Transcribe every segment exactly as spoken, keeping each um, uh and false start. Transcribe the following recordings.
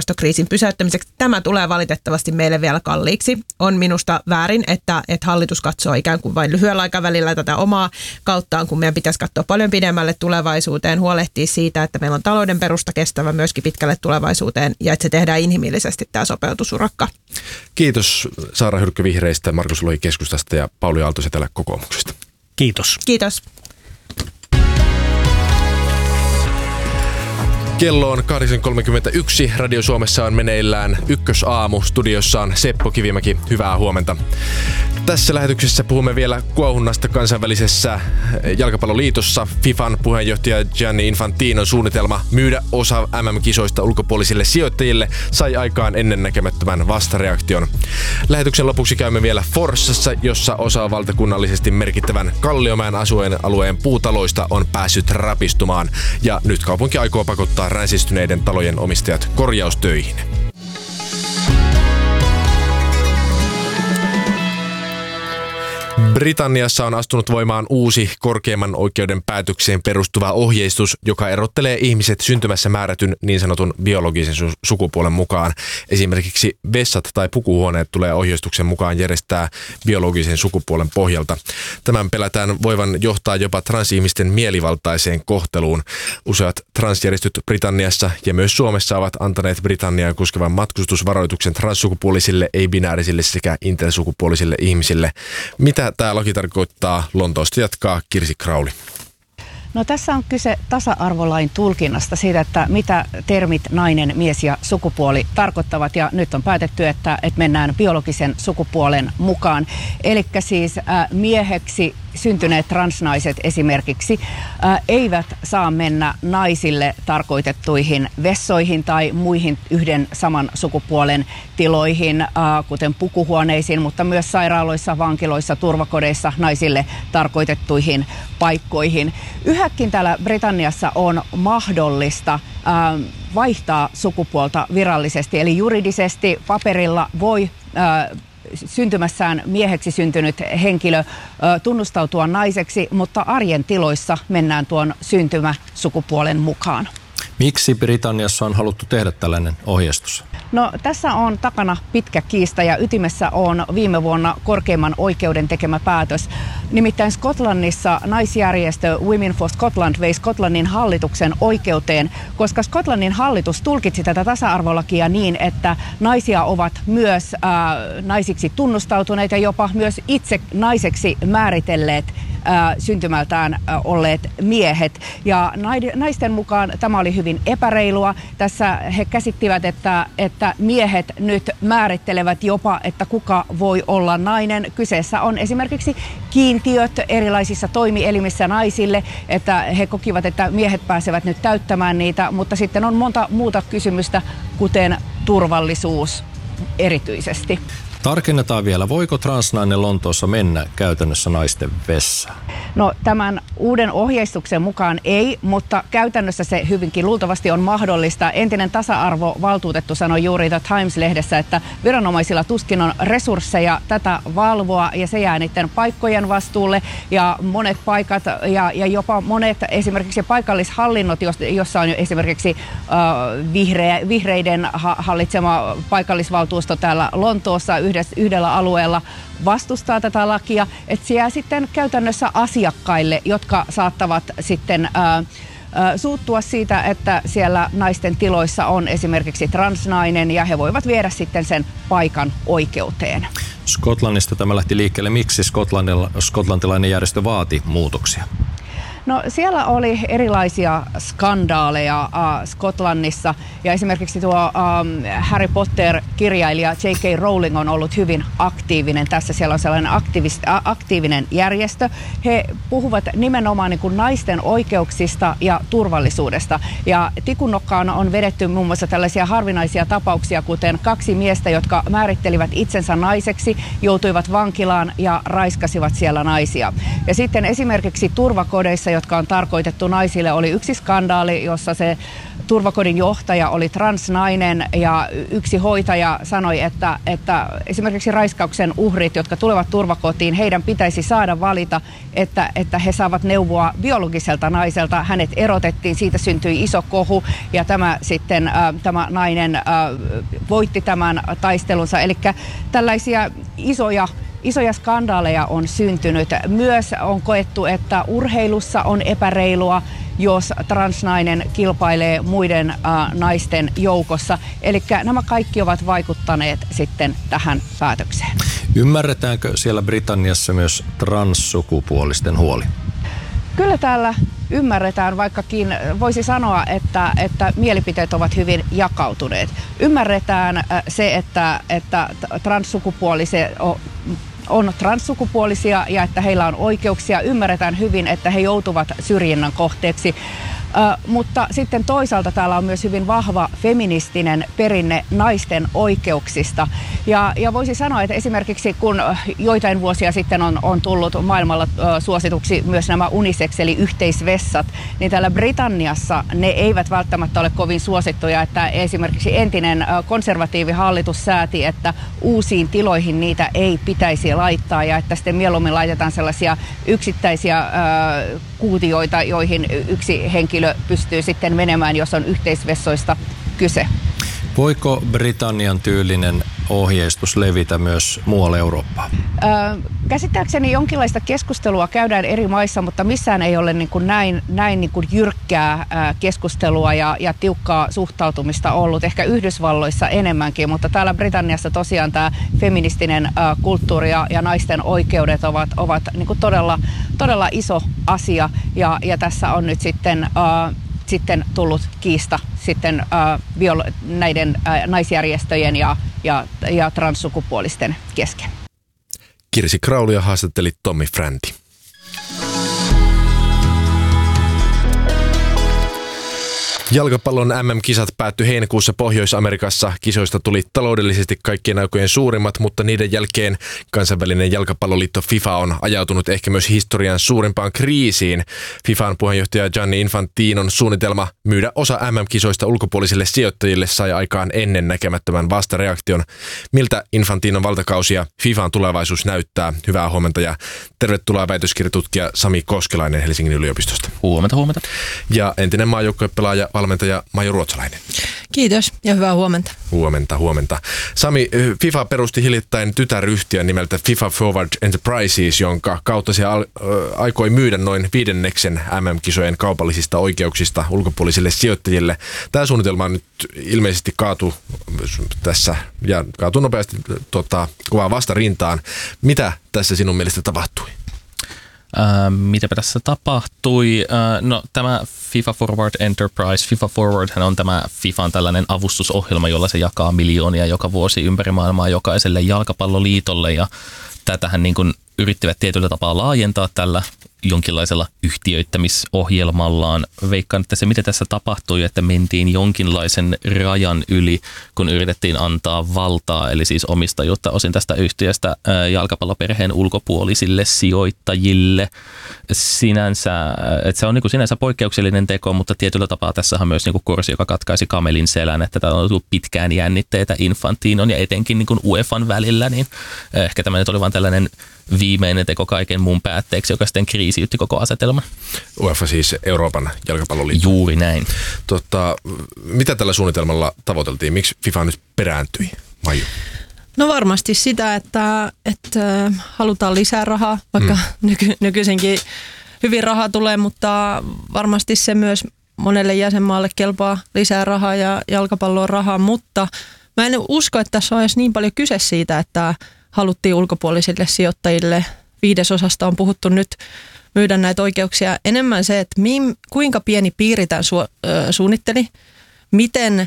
ilmastokriisin pysäyttämiseksi. Tämä tulee valitettavasti meille vielä kalliiksi. On minusta väärin, että, että hallitus katsoo ikään kuin vain lyhyellä aikavälillä tätä omaa kauttaan, kun meidän pitäisi katsoa paljon pidemmälle tulevaisuuteen, huolehtia siitä, että meillä on talouden perusta kestävä myöskin pitkälle tulevaisuuteen ja että se tehdään inhimillisesti tämä sopeutusurakka. Kiitos Saara Hyrkkö Vihreistä, Markus Lohi Keskustasta ja Pauli Aalto-Setälä Kokoomuksesta. Kiitos. Kiitos. Kello on kahdeksan kolmekymmentäyksi. Radio Suomessa on meneillään Ykkösaamu. Studiossa on Seppo Kivimäki. Hyvää huomenta. Tässä lähetyksessä puhumme vielä kuohunnasta kansainvälisessä jalkapalloliitossa. FIFAn puheenjohtaja Gianni Infantinon suunnitelma myydä osa M M-kisoista ulkopuolisille sijoittajille sai aikaan ennennäkemättömän vastareaktion. Lähetyksen lopuksi käymme vielä Forssassa, jossa osa valtakunnallisesti merkittävän Kalliomäen asueen alueen puutaloista on päässyt rapistumaan. Ja nyt kaupunki aikoo pakottaa ränsistyneiden talojen omistajat korjaustöihin. Britanniassa on astunut voimaan uusi korkeimman oikeuden päätökseen perustuva ohjeistus, joka erottelee ihmiset syntymässä määrätyn niin sanotun biologisen su- sukupuolen mukaan. Esimerkiksi vessat tai pukuhuoneet tulee ohjeistuksen mukaan järjestää biologisen sukupuolen pohjalta. Tämän pelätään voivan johtaa jopa transihmisten mielivaltaiseen kohteluun. Useat transjärjestöt Britanniassa ja myös Suomessa ovat antaneet Britanniaa koskevan matkustusvaroituksen transsukupuolisille, ei-binäärisille sekä intersukupuolisille ihmisille. Mitä tämä laki tarkoittaa? Lontoosta jatkaa Kirsi Krauli. No tässä on kyse tasa-arvolain tulkinnasta siitä, että mitä termit nainen, mies ja sukupuoli tarkoittavat. Ja nyt on päätetty, että, että mennään biologisen sukupuolen mukaan. Eli siis äh, mieheksi syntyneet transnaiset esimerkiksi äh, eivät saa mennä naisille tarkoitettuihin vessoihin tai muihin yhden saman sukupuolen tiloihin, äh, kuten pukuhuoneisiin, mutta myös sairaaloissa, vankiloissa, turvakodeissa naisille tarkoitettuihin paikkoihin. Yhäkin täällä Britanniassa on mahdollista äh, vaihtaa sukupuolta virallisesti, eli juridisesti paperilla voi äh, syntymässään mieheksi syntynyt henkilö ö, tunnustautua naiseksi, mutta arjen tiloissa mennään tuon syntymäsukupuolen mukaan. Miksi Britanniassa on haluttu tehdä tällainen ohjeistus? No tässä on takana pitkä kiista ja ytimessä on viime vuonna korkeimman oikeuden tekemä päätös. Nimittäin Skotlannissa naisjärjestö Women for Scotland vei Skotlannin hallituksen oikeuteen, koska Skotlannin hallitus tulkitsi tätä tasa-arvolakia niin, että naisia ovat myös äh, naisiksi tunnustautuneet ja jopa myös itse naiseksi määritelleet äh, syntymältään äh, olleet miehet. Ja naisten mukaan tämä oli hyvin epäreilua. Tässä he käsittivät, että, että miehet nyt määrittelevät jopa, että kuka voi olla nainen. Kyseessä on esimerkiksi kiintiöt erilaisissa toimielimissä naisille, että he kokivat, että miehet pääsevät nyt täyttämään niitä, mutta sitten on monta muuta kysymystä, kuten turvallisuus erityisesti. Tarkennetaan vielä, voiko transnainen Lontoossa mennä käytännössä naisten vessaan? No tämän uuden ohjeistuksen mukaan ei, mutta käytännössä se hyvinkin luultavasti on mahdollista. Entinen tasa-arvovaltuutettu sanoi juuri The Times-lehdessä, että viranomaisilla tuskin on resursseja tätä valvoa ja se jää niiden paikkojen vastuulle ja monet paikat ja, ja jopa monet esimerkiksi paikallishallinnot, jossa on esimerkiksi äh, vihreä, vihreiden ha- hallitsema paikallisvaltuusto täällä Lontoossa yhdessä, yhdellä alueella vastustaa tätä lakia, että se jää sitten käytännössä asiakkaille, jotka saattavat sitten ää, ää, suuttua siitä, että siellä naisten tiloissa on esimerkiksi transnainen ja he voivat viedä sitten sen paikan oikeuteen. Skotlannista tämä lähti liikkeelle. Miksi skotlantilainen järjestö vaati muutoksia? No siellä oli erilaisia skandaaleja äh, Skotlannissa ja esimerkiksi tuo ähm, Harry Potter-kirjailija J K Rowling on ollut hyvin aktiivinen tässä. Siellä on sellainen aktiivist, äh, aktiivinen järjestö. He puhuvat nimenomaan niin kuin naisten oikeuksista ja turvallisuudesta. Ja tikunnokkaan on vedetty muun muassa tällaisia harvinaisia tapauksia, kuten kaksi miestä, jotka määrittelivät itsensä naiseksi, joutuivat vankilaan ja raiskasivat siellä naisia. Ja sitten esimerkiksi turvakodeissa, jotka on tarkoitettu naisille, oli yksi skandaali, jossa se turvakodin johtaja oli transnainen ja yksi hoitaja sanoi, että, että esimerkiksi raiskauksen uhrit, jotka tulevat turvakotiin, heidän pitäisi saada valita, että, että he saavat neuvoa biologiselta naiselta. Hänet erotettiin, siitä syntyi iso kohu ja tämä sitten äh, tämä nainen äh, voitti tämän taistelunsa. Eli tällaisia isoja Isoja skandaaleja on syntynyt. Myös on koettu, että urheilussa on epäreilua, jos transnainen kilpailee muiden äh, naisten joukossa. Eli nämä kaikki ovat vaikuttaneet sitten tähän päätökseen. Ymmärretäänkö siellä Britanniassa myös transsukupuolisten huoli? Kyllä täällä ymmärretään, vaikkakin voisi sanoa, että, että mielipiteet ovat hyvin jakautuneet. Ymmärretään se, että, että transsukupuoliset on transsukupuolisia ja että heillä on oikeuksia. Ymmärretään hyvin, että he joutuvat syrjinnän kohteeksi. Uh, mutta sitten toisaalta täällä on myös hyvin vahva feministinen perinne naisten oikeuksista. Ja, ja voisi sanoa, että esimerkiksi kun joitain vuosia sitten on, on tullut maailmalla uh, suosituksi myös nämä unisex eli yhteisvessat, niin täällä Britanniassa ne eivät välttämättä ole kovin suosittuja. Että esimerkiksi entinen uh, konservatiivihallitus sääti, että uusiin tiloihin niitä ei pitäisi laittaa ja että sitten mieluummin laitetaan sellaisia yksittäisiä uh, kuutioita, joihin yksi henkilö pystyy sitten menemään, jos on yhteisvessoista kyse. Voiko Britannian tyylinen ohjeistus levitä myös muualle Eurooppaan? Öö, käsittääkseni jonkinlaista keskustelua käydään eri maissa, mutta missään ei ole niin kuin näin, näin niin kuin jyrkkää ää, keskustelua ja, ja tiukkaa suhtautumista ollut. Ehkä Yhdysvalloissa enemmänkin, mutta täällä Britanniassa tosiaan tämä feministinen ää, kulttuuri ja, ja naisten oikeudet ovat, ovat niin kuin todella, todella iso asia ja, ja tässä on nyt sitten ää, sitten tullut kiista sitten äh, biolo- näiden äh, naisjärjestöjen ja, ja, ja transsukupuolisten kesken. Kirsi Kraulia haastatteli Tommi Fränti. Jalkapallon M M-kisat päättyi heinäkuussa Pohjois-Amerikassa. Kisoista tuli taloudellisesti kaikkien aikojen suurimmat, mutta niiden jälkeen kansainvälinen jalkapalloliitto FIFA on ajautunut ehkä myös historian suurimpaan kriisiin. FIFAn puheenjohtaja Gianni Infantinon suunnitelma myydä osa M M-kisoista ulkopuolisille sijoittajille sai aikaan ennen näkemättömän vastareaktion. Miltä Infantinon valtakausi ja FIFAn tulevaisuus näyttää? Hyvää huomenta ja tervetuloa väitöskirjatutkija Sami Koskelainen Helsingin yliopistosta. Huomenta, huomenta. Ja entinen maajoukkuepelaaja valmentaja Maiju Ruotsalainen. Kiitos ja hyvää huomenta. Huomenta, huomenta. Sami, FIFA perusti hiljattain tytäryhtiön nimeltä FIFA Forward Enterprises, jonka kautta se al- aikoi myydä noin viidenneksen M M-kisojen kaupallisista oikeuksista ulkopuolisille sijoittajille. Tämä suunnitelma nyt ilmeisesti kaatui tässä ja kaatui nopeasti tota, kovaa vastarintaan. Mitä tässä sinun mielestä tapahtui? Äh, mitäpä tässä tapahtui? Äh, no tämä FIFA Forward Enterprise, FIFA Forwardhan on tämä FIFAn tällainen avustusohjelma, jolla se jakaa miljoonia joka vuosi ympäri maailmaa jokaiselle jalkapalloliitolle ja tätähän niin kuin yrittivät tietyllä tapaa laajentaa tällä jonkinlaisella yhtiöittämisohjelmallaan. Veikkaan, että se mitä tässä tapahtui, että mentiin jonkinlaisen rajan yli, kun yritettiin antaa valtaa, eli siis omistajuutta osin tästä yhtiöstä jalkapalloperheen ulkopuolisille sijoittajille. Sinänsä, että se on niin kuin sinänsä poikkeuksellinen teko, mutta tietyllä tapaa tässä on myös niin kuin kurssi, joka katkaisi kamelin selän, että tämä on ollut pitkään jännitteitä Infantinon ja etenkin niin kuin UEFan välillä, niin ehkä tämä nyt oli vain tällainen viimeinen teko kaiken muun päätteeksi, joka sitten kriisiytti koko asetelman. UEFA siis Euroopan jalkapalloliitto. Juuri näin. Tota, mitä tällä suunnitelmalla tavoiteltiin? Miksi FIFA nyt perääntyi? Maiju? No varmasti sitä, että, että halutaan lisää rahaa, vaikka mm. nyky, nykyisenkin hyvin rahaa tulee, mutta varmasti se myös monelle jäsenmaalle kelpaa lisää rahaa ja jalkapallo on rahaa, mutta mä en usko, että tässä on edes niin paljon kyse siitä, että haluttiin ulkopuolisille sijoittajille. Viidesosasta on puhuttu nyt myydä näitä oikeuksia. Enemmän se, että mi, kuinka pieni piiri tämän su, ö, suunnitteli, miten ö,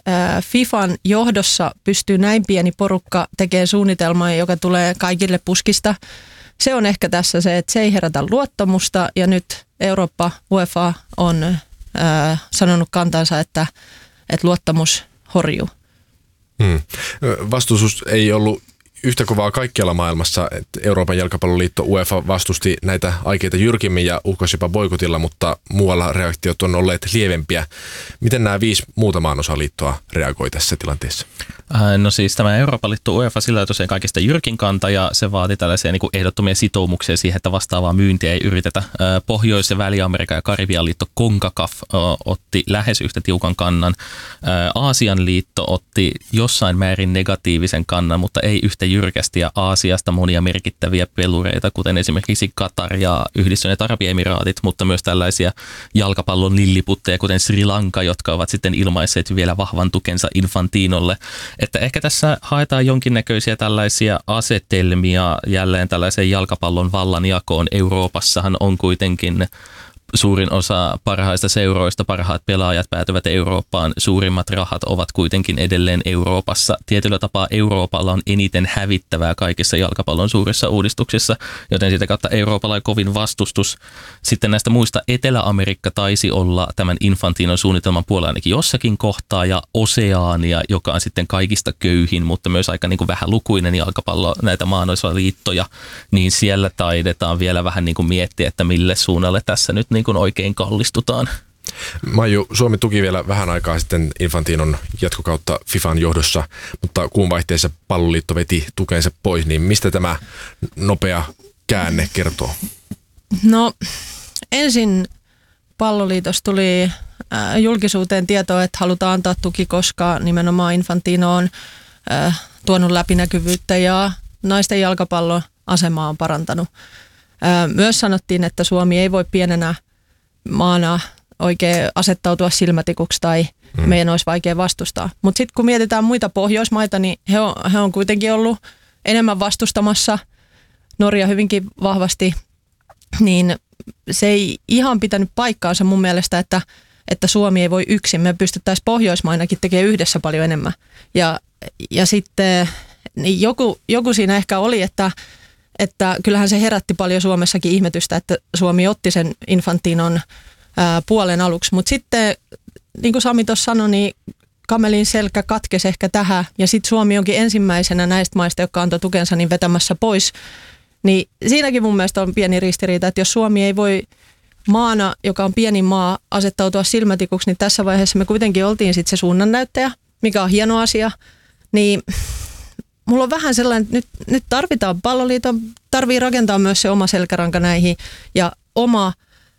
FIFAn johdossa pystyy näin pieni porukka tekemään suunnitelmaa, joka tulee kaikille puskista. Se on ehkä tässä se, että se ei herätä luottamusta ja nyt Eurooppa, UEFA on ö, sanonut kantansa, että, että luottamus horjuu. Hmm. Vastustus ei ollut yhtä kovaa kaikkialla maailmassa, että Euroopan jalkapalloliitto UEFA vastusti näitä aikeita jyrkimmin ja uhkasi jopa boikotilla, mutta muualla reaktiot on olleet lievempiä. Miten nämä viisi muuta maanosaliittoa reagoi tässä tilanteessa? No siis tämä Euroopan liitto UEFA, sillä on tosiaan kaikista jyrkin kanta ja se vaati tällaisia niin kuin ehdottomia sitoumuksia siihen, että vastaavaa myyntiä ei yritetä. Pohjois- ja Väli-Amerikan ja Karibian liitto CONCACAF otti lähes yhtä tiukan kannan. Aasian liitto otti jossain määrin negatiivisen kannan, mutta ei yhtä jyrkästi ja Aasiasta monia merkittäviä pelureita, kuten esimerkiksi Katar ja Yhdistyneet Arabiemiraatit, mutta myös tällaisia jalkapallon lilliputteja, kuten Sri Lanka, jotka ovat sitten ilmaisseet vielä vahvan tukensa Infantinolle. Että ehkä tässä haetaan jonkinnäköisiä tällaisia asetelmia jälleen tällaiseen jalkapallon vallanjakoon. Euroopassahan on kuitenkin suurin osa parhaista seuroista, parhaat pelaajat päätyvät Eurooppaan. Suurimmat rahat ovat kuitenkin edelleen Euroopassa. Tietyllä tapaa Euroopalla on eniten hävittävää kaikissa jalkapallon suurissa uudistuksissa, joten sitä kautta Euroopalla on kovin vastustus. Sitten näistä muista Etelä-Amerikka taisi olla tämän Infantinon suunnitelman puolella ainakin jossakin kohtaa, ja Oseania, joka on sitten kaikista köyhin, mutta myös aika niin kuin vähälukuinen jalkapallo, näitä maanosaliittoja, niin siellä taidetaan vielä vähän niin kuin miettiä, että mille suunnalle tässä nyt niin kuin oikein kallistutaan. Maiju, Suomi tuki vielä vähän aikaa sitten Infantinon jatkokautta FIFAn johdossa, mutta kuun vaihteessa Palloliitto veti tukensa pois, niin mistä tämä nopea käänne kertoo? No ensin Palloliitosta tuli äh, julkisuuteen tietoa, että halutaan antaa tuki, koska nimenomaan Infantino on äh, tuonut läpinäkyvyyttä ja naisten jalkapallon asemaa on parantanut. Äh, myös sanottiin, että Suomi ei voi pienenä maana oikein asettautua silmätikuksi tai hmm. meidän olisi vaikea vastustaa. Mutta sitten kun mietitään muita Pohjoismaita, niin he on, he on kuitenkin ollut enemmän vastustamassa, Norja hyvinkin vahvasti, niin se ei ihan pitänyt paikkaansa mun mielestä, että, että Suomi ei voi yksin. Me pystyttäisiin Pohjoismainakin tekemään yhdessä paljon enemmän. Ja, ja sitten niin joku, joku siinä ehkä oli, että, että kyllähän se herätti paljon Suomessakin ihmetystä, että Suomi otti sen Infantinon ää, puolen aluksi. Mutta sitten, niin kuin Sami tuossa sanoi, niin kamelin selkä katkesi ehkä tähän. Ja sitten Suomi onkin ensimmäisenä näistä maista, jotka antoi tukensa, niin vetämässä pois. Niin siinäkin mun mielestä on pieni ristiriita, että jos Suomi ei voi maana, joka on pieni maa, asettautua silmätikuksi, niin tässä vaiheessa me kuitenkin oltiin sitten se suunnannäyttäjä, mikä on hieno asia. Niin mulla on vähän sellainen, että nyt, nyt tarvitaan Palloliiton, tarvii rakentaa myös se oma selkäranka näihin ja oma,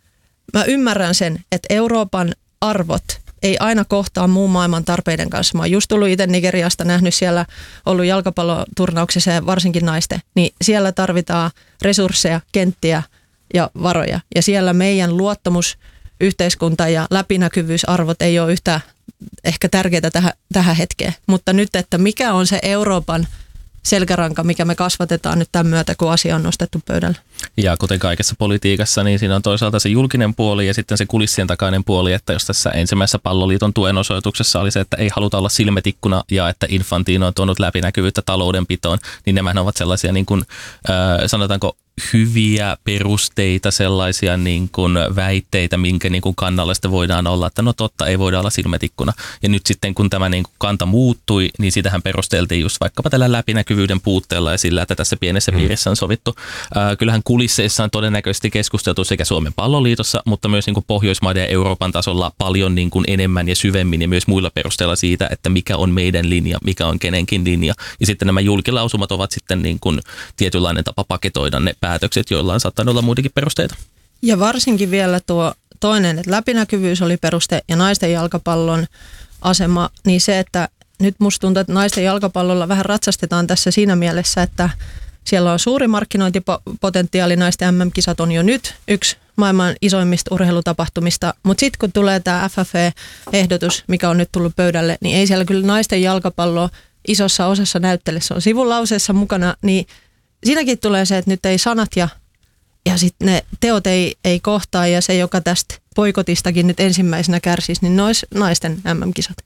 mä ymmärrän sen, että Euroopan arvot ei aina kohtaa muun maailman tarpeiden kanssa. Mä oon just tullut itse Nigeriasta, nähnyt siellä, ollut jalkapalloturnauksessa ja varsinkin naisten, niin siellä tarvitaan resursseja, kenttiä ja varoja. Ja siellä meidän luottamus, yhteiskunta ja läpinäkyvyysarvot ei ole yhtä ehkä tärkeää tähän, tähän hetkeen. Mutta nyt, että mikä on se Euroopan selkäranka, mikä me kasvatetaan nyt tämän myötä, kun asia on nostettu pöydälle. Ja kuten kaikessa politiikassa, niin siinä on toisaalta se julkinen puoli ja sitten se kulissien takainen puoli, että jos tässä ensimmäisessä Palloliiton tuen osoituksessa oli se, että ei haluta olla silmätikkuna ja että Infantino on tuonut läpinäkyvyyttä taloudenpitoon, niin nämähän ovat sellaisia niin kuin, äh, sanotaanko, hyviä perusteita, sellaisia niin kuin väitteitä, minkä niin kuin kannalla sitten voidaan olla, että no totta, ei voida olla silmätikkuna. Ja nyt sitten kun tämä niin kuin kanta muuttui, niin sitähän perusteltiin just vaikkapa tällä läpinäkyvyyden puutteella ja sillä, että tässä pienessä mm. piirissä on sovittu. Äh, kyllähän kulisseissa on todennäköisesti keskusteltu sekä Suomen Palloliitossa, mutta myös niin kuin Pohjoismaiden ja Euroopan tasolla paljon niin kuin enemmän ja syvemmin ja myös muilla perusteilla siitä, että mikä on meidän linja, mikä on kenenkin linja. Ja sitten nämä julkilausumat ovat sitten niin kuin tietynlainen tapa paketoida ne päätökset, joilla on saattanut olla muitakin perusteita. Ja varsinkin vielä tuo toinen, että läpinäkyvyys oli peruste ja naisten jalkapallon asema, niin se, että nyt musta tuntuu, että naisten jalkapallolla vähän ratsastetaan tässä siinä mielessä, että siellä on suuri markkinointipotentiaali, naisten M M-kisat on jo nyt yksi maailman isoimmista urheilutapahtumista, mutta sitten kun tulee tämä F F E-ehdotus, mikä on nyt tullut pöydälle, niin ei siellä kyllä naisten jalkapallo isossa osassa näyttele, se on sivulauseessa mukana, niin siinäkin tulee se, että nyt ei sanat ja, ja sitten ne teot ei, ei kohtaa ja se, joka tästä boikotistakin nyt ensimmäisenä kärsisi, niin ne olisi naisten M M-kisat.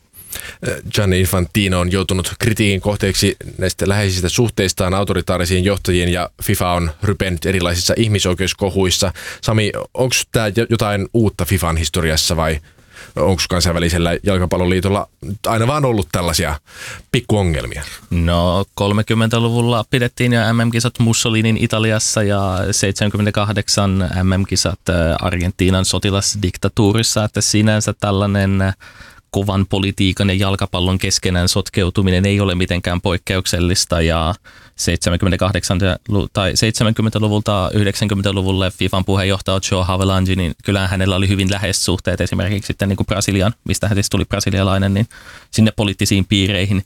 Gianni Infantino on joutunut kritiikin kohteeksi näistä läheisistä suhteistaan autoritaarisiin johtajien ja FIFA on rypennyt erilaisissa ihmisoikeuskohuissa. Sami, onko tämä jotain uutta FIFAn historiassa vai onko kansainvälisellä jalkapalloliitolla aina vaan ollut tällaisia pikkuongelmia? No kolmekymmentäluvulla pidettiin jo M M-kisat Mussolinin Italiassa ja seitsemänkymmentäkahdeksan M M-kisat Argentiinan sotilasdiktatuurissa, että sinänsä tällainen kovan politiikan ja jalkapallon keskenään sotkeutuminen ei ole mitenkään poikkeuksellista ja seitsemänkymmentäkahdeksan tai seitsemänkymmentäluvulta yhdeksänkymmentäluvulle FIFAn puheenjohtaja Joe Havelange, niin kyllähän hänellä oli hyvin läheiset suhteet esimerkiksi sitten niin kuin Brasilian, mistä hän siis tuli brasilialainen, niin sinne poliittisiin piireihin.